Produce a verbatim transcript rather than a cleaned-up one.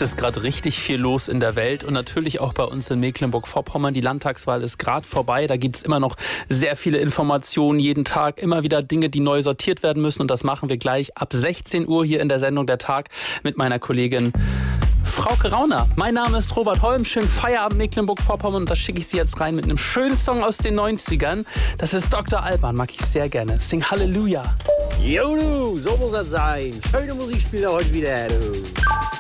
ist gerade richtig viel los in der Welt und natürlich auch bei uns in Mecklenburg-Vorpommern. Die Landtagswahl ist gerade vorbei. Da gibt es immer noch sehr viele Informationen jeden Tag. Immer wieder Dinge, die neu sortiert werden müssen. Und das machen wir gleich ab sechzehn Uhr hier in der Sendung Der Tag mit meiner Kollegin Frauke Rauner. Mein Name ist Robert Holm. Schönen Feierabend Mecklenburg-Vorpommern. Und da schicke ich Sie jetzt rein mit einem schönen Song aus den neunzigern. Das ist Doktor Alban. Mag ich sehr gerne. Sing Halleluja. Jo, du, so muss das sein. Schöne Musikspieler heute wieder, du.